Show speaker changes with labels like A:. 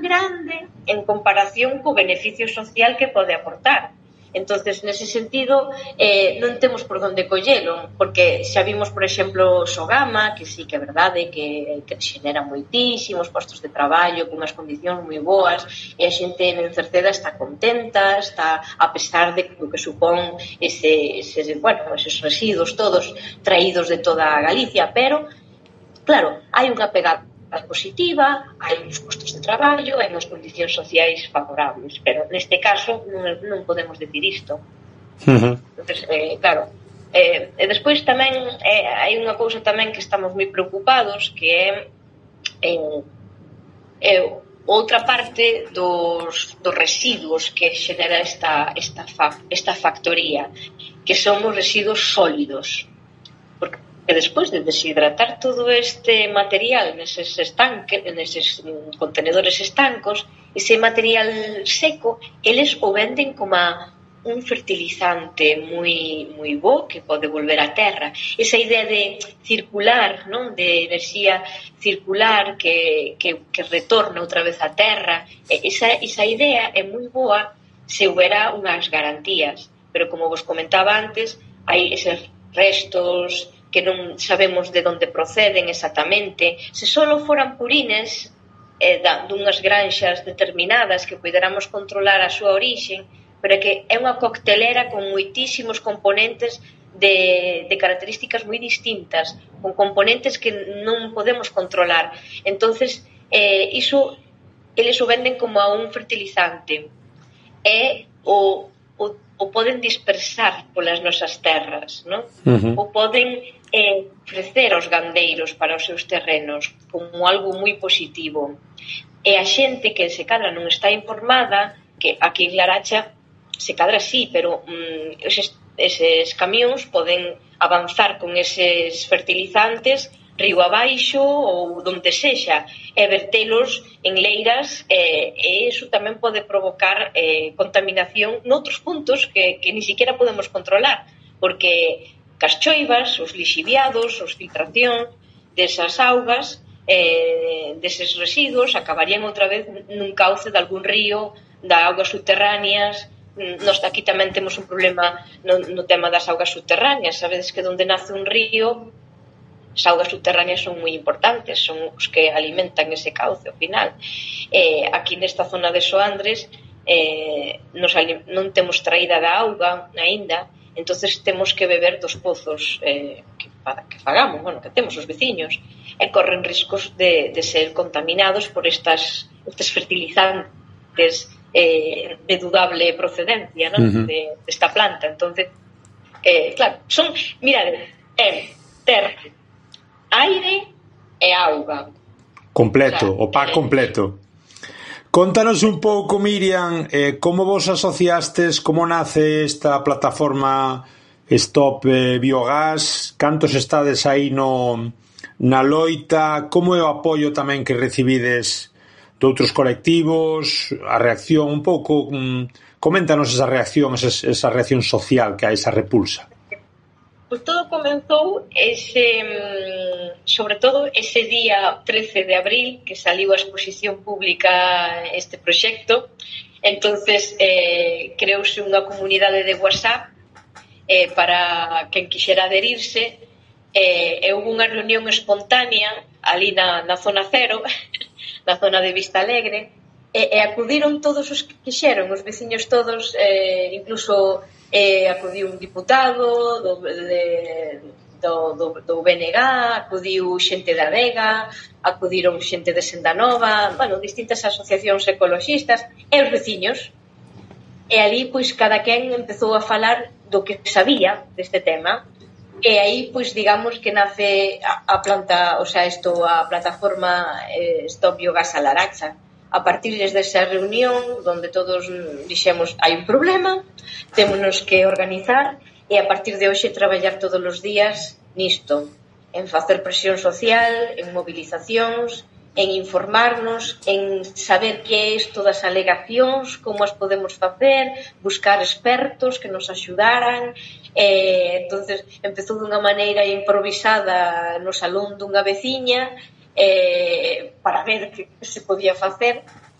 A: tan grande en comparación co beneficio social que pode aportar. Entonces, nese sentido, non temos por onde collelo, porque xa vimos, por exemplo, Sogama, que sí que é verdade que xenera moitísimos postos de traballo, con unhas condicións moi boas, e a xente en Cerceda está contenta, está, a pesar de que supón eses residuos todos traídos de toda Galicia, pero, claro, hai unha pegada positiva, hai uns postos de traballo, hai unhas condicións sociais favorables, pero neste caso non podemos decir isto. Entonces, claro, e despois tamén hai unha cousa tamén que estamos moi preocupados, que é outra parte dos residuos que xenera esta factoría, que son os residuos sólidos, porque despois de deshidratar todo este material neses contenedores estancos, ese material seco, eles o venden como un fertilizante moi bo que pode volver á terra. Esa idea de circular, non? De enerxía circular que retorna outra vez á terra, esa idea é moi boa se houbera unhas garantías, pero como vos comentaba antes, hai eses restos que non sabemos de onde proceden exactamente. Se só foran purines dunhas granxas determinadas que poderamos controlar a súa orixe, pero que é unha coctelera con moitísimos componentes de características moi distintas, con componentes que non podemos controlar. Entonces, iso eles o venden como a un fertilizante e o poden dispersar polas nosas terras, non? O poden ofrecer aos gandeiros para os seus terrenos como algo moi positivo. E a xente que se cadra non está informada, que aquí en Laracha se cadra sí, pero eses camións poden avanzar con eses fertilizantes río abaixo ou donde sexa e vertelos en leiras, e iso tamén pode provocar contaminación noutros puntos que ni siquiera podemos controlar, porque as choivas, os lixiviados, os filtracións desas augas, deses residuos, acabarían outra vez nun cauce de algún río, da augas subterráneas. Nós aquí tamén temos un problema no tema das augas subterráneas. Sabedes que onde nace un río, as augas subterráneas son moi importantes, son os que alimentan ese cauce ao final. Aquí nesta zona de Soandres non temos traída da auga aínda, entonces temos que beber dos pozos que fagamos, que temos os veciños, e corren riscos de ser contaminados por estes fertilizantes de dudable procedencia, non? Desta planta. Entonces, claro, son, mirade, terra, aire e auga.
B: Completo, o pack completo. Contanos un pouco, Miriam, como vos asociastes, como nace esta plataforma Stop Biogás, cantos estades aí na loita, como é o apoio tamén que recibides de outros colectivos, a reacción un pouco, coméntanos esa reacción social que hai, esa repulsa.
A: Pois todo comenzou sobre todo ese día 13 de abril que saliu a exposición pública este proxecto. Entonces creouse unha comunidade de WhatsApp para quen quixera adherirse, e houve unha reunión espontánea ali na zona cero, na zona de Vista Alegre, e acudiron todos os que quixeron, os veciños todos, incluso acudiu un diputado do BNG, acudiu xente da Vega, acudiron xente de Sendanova, distintas asociacións ecoloxistas e os veciños. E ali, pois, cada quen empezou a falar do que sabía deste tema, e aí, pois, digamos que nace a plataforma Stop Biogás a Laracha. A partir desa reunión, onde todos dixemos hai un problema, témonos que organizar, e a partir de hoxe traballar todos os días nisto, en facer presión social, en movilizacións, en informarnos, en saber que é isto das alegacións, como as podemos facer, buscar expertos que nos axudaran. Entonces empezou dunha maneira improvisada no salón dunha veciña, para ver que se podía facer,